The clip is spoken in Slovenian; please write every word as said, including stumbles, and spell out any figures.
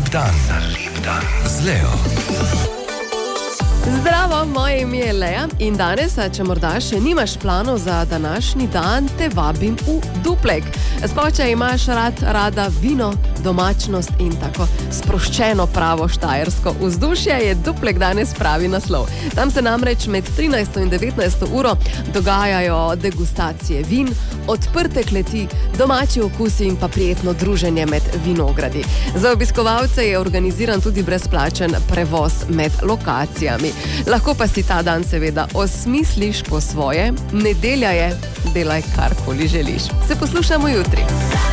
lep dan. Za lep dan. Z Leo. Zdravo, moje ime je Lea in danes, če morda še nimaš planov za današnji dan, te vabim v Duplek. Sploh, če imaš rad, rada vino, domačnost in tako sproščeno pravo štajersko vzdušje, je Duplek danes pravi naslov. Tam se namreč med trinajsto in devetnajsto uro dogajajo degustacije vin, odprte kleti, domači okusi in pa prijetno druženje med vinogradi. Za obiskovalce je organiziran tudi brezplačen prevoz med lokacijami. Lahko pa si ta dan seveda osmisliš po svoje, nedelja je, delaj karkoli želiš. Se poslušamo jutri.